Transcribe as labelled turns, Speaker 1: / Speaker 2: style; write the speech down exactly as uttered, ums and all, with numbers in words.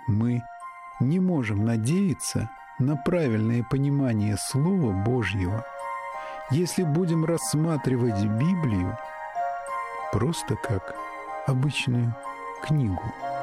Speaker 1: Мы не можем надеяться на правильное понимание Слова Божьего, если будем рассматривать Библию просто как обычную книгу.